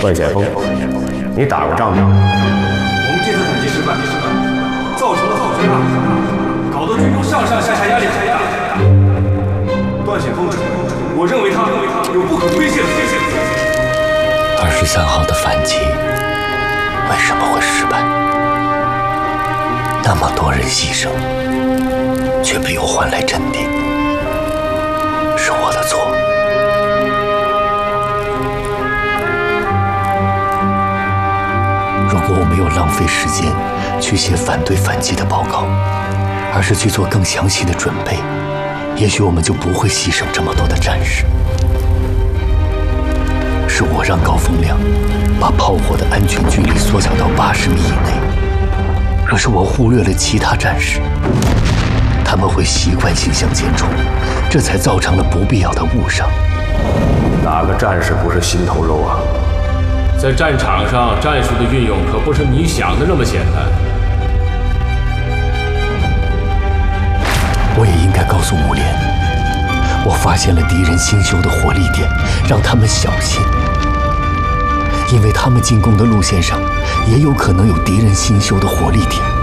万险峰，你打过仗吗？ 我们这次反击失败，造成了浩劫大，搞得军中上下压力太大。段显峰，我认为他有不可推卸的罪行。 23号的反击为什么会失败？那么多人牺牲，却被我换来镇定，是我的错。如果我没有浪费时间去写反对反击的报告，而是去做更详细的准备，也许我们就不会牺牲这么多的战士。是我让高风亮把炮火的安全距离缩小到80米以内，可是我忽略了其他战士，他们会习惯性向前冲，这才造成了不必要的误伤。 哪个战士不是心头肉啊？ 在战场上，战术的运用可不是你想的那么简单。 我也应该告诉木莲，我发现了敌人新修的火力点，让他们小心，因为他们进攻的路线上也有可能有敌人新修的火力点。